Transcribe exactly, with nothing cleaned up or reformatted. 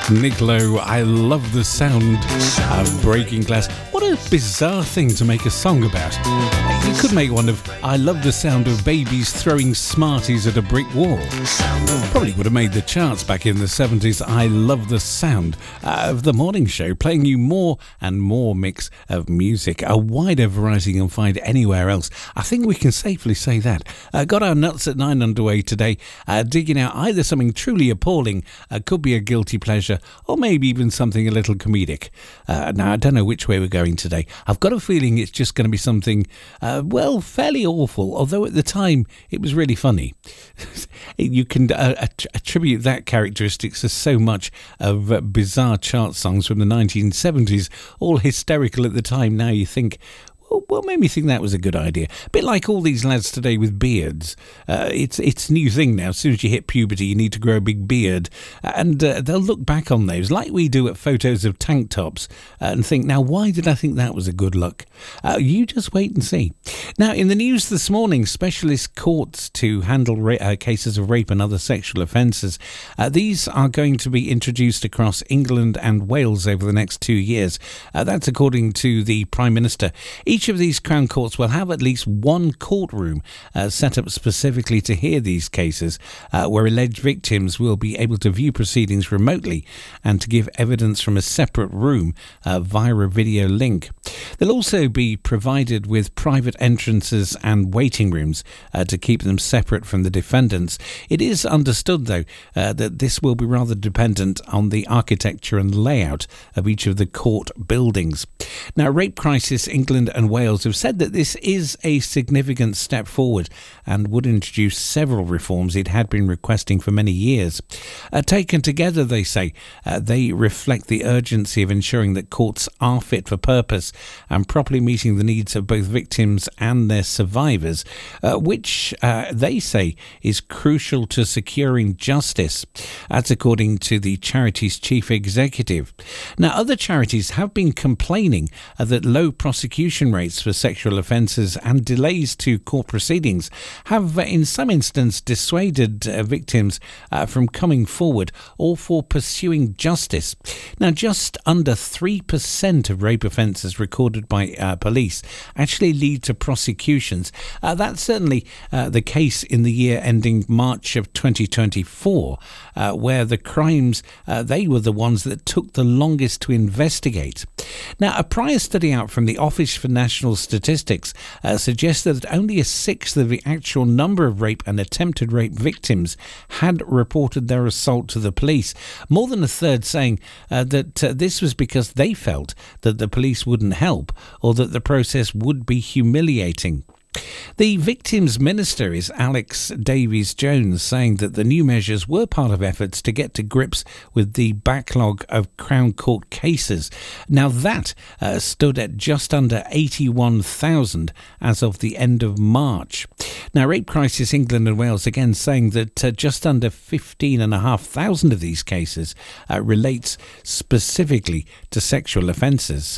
Nick Lowe, I love the sound of breaking glass. What a bizarre thing to make a song about. You could make one of I love the sound of babies throwing Smarties at a brick wall. Probably would have made the charts back in the seventies. I love the sound of the morning show, playing you more and more mix of music, a wider variety you can find anywhere else. I think we can safely say that. Uh, got our Nuts at Nine underway today, uh, digging out either something truly appalling, uh, could be a guilty pleasure, or maybe even something a little comedic. Uh, now, I don't know which way we're going today. I've got a feeling it's just going to be something, uh, well, fairly awful, although at the time it was really funny. You can uh, att- attribute that characteristics to so much of uh, bizarre chart songs from the nineteen seventies, all hysterical at the time. Now you think, what made me think that was a good idea? A bit like all these lads today with beards. Uh, it's it's a new thing now. As soon as you hit puberty, you need to grow a big beard. And uh, they'll look back on those, like we do at photos of tank tops, uh, and think, now, why did I think that was a good look? Uh, you just wait and see. Now, in the news this morning, specialist courts to handle ra- uh, cases of rape and other sexual offences. Uh, these are going to be introduced across England and Wales over the next two years. Uh, that's according to the Prime Minister. Each Each of these Crown Courts will have at least one courtroom uh, set up specifically to hear these cases, uh, where alleged victims will be able to view proceedings remotely and to give evidence from a separate room uh, via a video link. They'll also be provided with private entrances and waiting rooms uh, to keep them separate from the defendants. It is understood, though, uh, that this will be rather dependent on the architecture and layout of each of the court buildings. Now, Rape Crisis England and Wales have said that this is a significant step forward and would introduce several reforms it had been requesting for many years. Uh, taken together, they say, uh, they reflect the urgency of ensuring that courts are fit for purpose and properly meeting the needs of both victims and their survivors, uh, which uh, they say is crucial to securing justice. That's according to the charity's chief executive. Now, other charities have been complaining uh, that low prosecution rates for sexual offences and delays to court proceedings have, uh, in some instances, dissuaded uh, victims uh, from coming forward or for pursuing justice. Now, just under three percent of rape offences recorded by uh, police actually lead to prosecutions. Uh, that's certainly uh, the case in the year ending March of twenty twenty-four, uh, where the crimes, uh, they were the ones that took the longest to investigate. Now, a prior study out from the Office for National Statistics uh, suggested that only a sixth of the actual number of rape and attempted rape victims had reported their assault to the police. More than a third saying uh, that uh, this was because they felt that the police wouldn't help or that the process would be humiliating. The victim's minister is Alex Davies-Jones, saying that the new measures were part of efforts to get to grips with the backlog of Crown Court cases. Now that uh, stood at just under eighty-one thousand as of the end of March. Now, Rape Crisis England and Wales again saying that uh, just under fifteen and a half thousand of these cases uh, relates specifically to sexual offences.